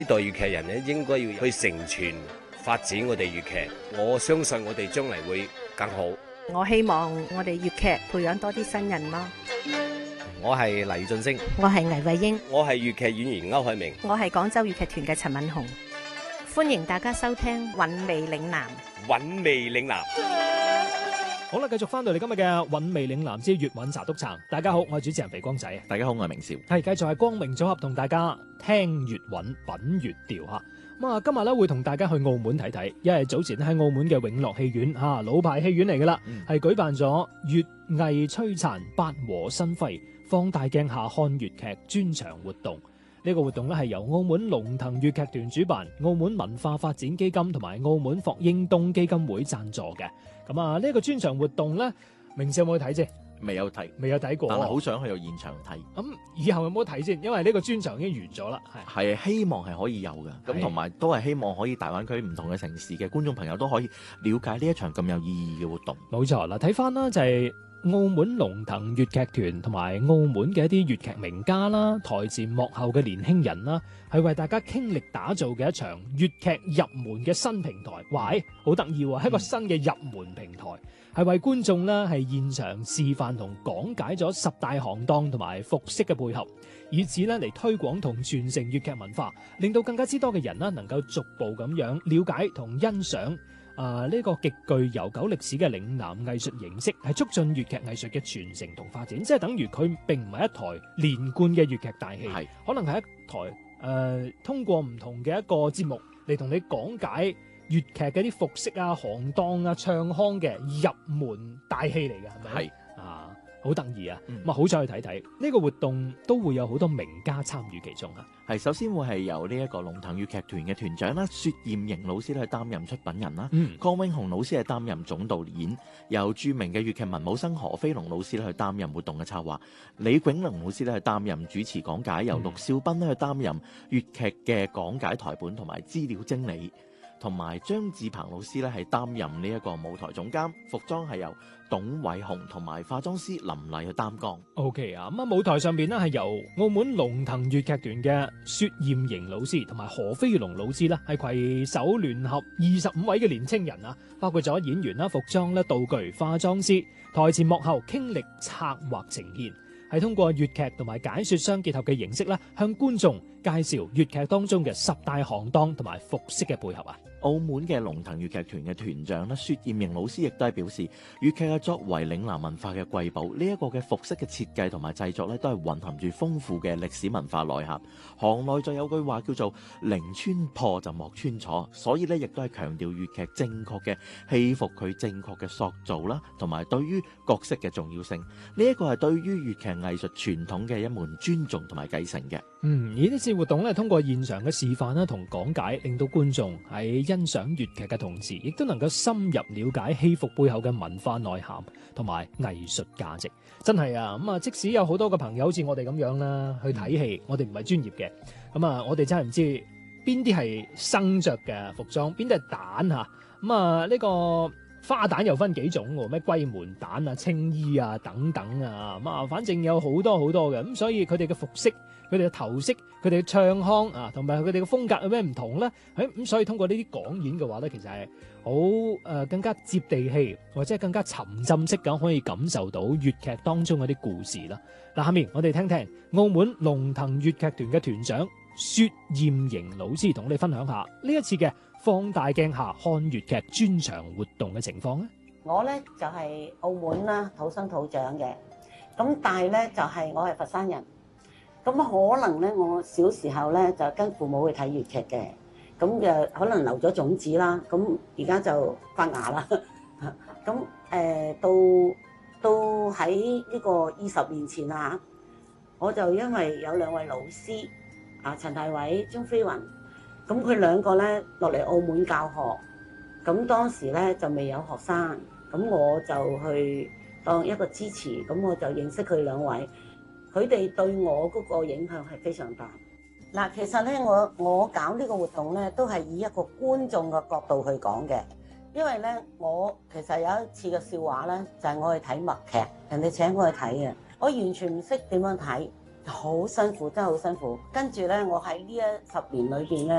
呢代粵劇人咧應該要去承傳發展我哋粵劇，我相信我哋將嚟會更好。 我希望我哋粵劇培養多啲新人咯。 我係黎俊升， 我係倪慧英， 我係粵劇演員歐海明， 我係廣州粵劇團嘅陳敏紅。歡迎大家收聽《韻味嶺南》。 韻味嶺南。 好啦，繼續翻到嚟今日嘅韻味嶺南之粵韻茶篤撐。大家好，我係主持人肥光仔。 大家好，我係明少。 係繼續係光明組合同大家聽粵韻品粵調吓。咁啊，今日咧會同大家去澳門睇睇，因為早前喺澳門嘅永樂戲院吓，老牌戲院嚟噶啦，係舉辦咗粵藝璀璨八和新輝放大鏡下看粵劇專場活動。呢個活動咧係由澳門龍騰粵劇團主辦，澳門文化發展基金同埋澳門霍英東基金會贊助嘅。咁啊，呢個專場活動咧，明少有冇去睇先？ 未有睇， 未有睇過， 但係好想去到現場睇。 咁以後有冇睇先？因為呢個專場已經完咗啦。 係希望係可以有嘅，咁同埋都係希望可以大灣區唔同嘅城市嘅觀眾朋友都可以了解呢一場咁有意義嘅活動。 冇錯啦，睇翻啦就係澳門龍騰粵劇團同埋澳門嘅一啲粵劇名家啦，台前幕後嘅年輕人啦，係為大家傾力打造嘅一場粵劇入門嘅新平台。喂，好得意喎，係一個新嘅入門平台，係為觀眾呢係現場示範同講解咗十大行當同埋服飾嘅配合，以此呢嚟推廣同傳承粵劇文化，令到更加之多嘅人呢能夠逐步咁樣了解同欣賞。呢個極具悠久歷史嘅嶺南藝術形式，係促進粵劇藝術嘅傳承同發展，即係等於佢並唔係一台連貫嘅粵劇大戲，可能係一台通過唔同嘅一個節目嚟同你講解粵劇嘅啲服飾啊、行當啊、唱腔嘅入門大戲嚟嘅，係咪？係啊，好得意啊！咁好彩去睇睇呢個活動，都會有好多名家參與其中啊！ 係首先會係由呢一個龍騰粵劇團嘅團長啦，薛艷瑩老師咧去擔任出品人啦，江永雄老師係擔任總導演，由著名嘅粵劇文武生何飛龍老師咧去擔任活動嘅策劃，李炯龍老師咧去擔任主持講解，由陸少斌咧去擔任粵劇嘅講解台本同埋資料整理，同埋張志鵬老師咧係擔任呢一個舞台總監，服裝係由董偉雄同埋化妝師林麗去擔綱。 OK 啊，咁啊舞台上邊咧係由澳門龍騰粵劇團嘅薛艷瑩老師同埋何飛龍老師咧係攜手聯合25位嘅年青人啊，包括咗演員啦、服裝啦、道具、化妝師、台前幕後傾力策劃呈現，係通過粵劇同埋解說相結合嘅形式咧，向觀眾介紹粵劇當中嘅十大行當同埋服飾嘅配合啊。 澳門嘅龍騰粵劇團嘅團長咧，薛艷瑩老師亦都係表示，粵劇作為嶺南文化嘅瑰寶，呢一個嘅服飾嘅設計同埋製作咧，都係蘊含住豐富嘅歷史文化內涵。行內就有句話叫做寧穿破就莫穿錯，所以咧亦都係強調粵劇正確嘅戲服佢正確嘅塑造啦，同埋對於角色嘅重要性。呢一個係對於粵劇藝術傳統嘅一門尊重同埋繼承嘅。 而呢次活動咧，通過現場嘅示範啦同講解，令到觀眾喺欣賞粵劇嘅同時，亦都能夠深入了解戲服背後嘅文化內涵同埋藝術價值。真係啊，咁啊，即使有好多個朋友好似我哋咁樣啦，去睇戲，我哋唔係專業嘅，咁啊，我哋真係唔知邊啲係生着嘅服裝，邊啲係蛋吓，咁啊呢個花旦又分幾種喎，咩龜門旦啊、青衣啊等等啊，咁啊，反正有好多好多嘅，咁所以佢哋嘅服飾、佢哋嘅頭飾、佢哋嘅唱腔啊，同埋佢哋嘅風格有咩唔同咧？咁所以通過呢啲講演嘅話咧，其實係好更加接地氣，或者更加沉浸式咁可以感受到粵劇當中嗰啲故事啦。嗱，下面我哋聽聽澳門龍騰粵劇團嘅團長薛艷瑩老師同我哋分享下呢一次嘅放大鏡下看粵劇專場活動嘅情況咧。 我咧就係澳門啦，土生土長嘅，咁但係咧就係我係佛山人，咁可能咧我小時候咧就跟父母去睇粵劇嘅，咁就可能留咗種子啦，咁而家就發芽啦，咁到喺呢個20年前啊，我就因為有兩位老師啊，陳大偉、張飛雲。咁佢兩個咧落嚟澳門教學，咁當時咧就未有學生，咁我就去當一個支持，咁我就認識佢兩位，佢哋對我嗰個影響係非常大。嗱，其實咧我搞呢個活動咧，都係以一個觀眾嘅角度去講嘅，因為咧我其實有一次嘅笑話咧，就係我去睇默劇，人哋請我去睇嘅，我完全唔識點樣睇， 好辛苦，真係好辛苦。跟住咧，我喺呢一10年裏邊咧。